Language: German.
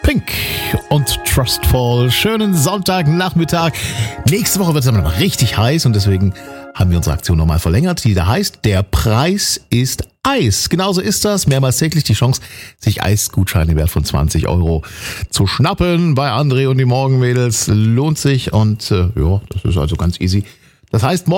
Pink und Trustful. Schönen Sonntagnachmittag. Nächste Woche wird es aber noch richtig heiß und deswegen haben wir unsere Aktion nochmal verlängert, die da heißt, der Preis ist Eis. Genauso ist das. Mehrmals täglich die Chance, sich Eisgutscheine im Wert von 20 € zu schnappen. Bei André und die Morgenmädels lohnt sich und das ist also ganz easy. Das heißt,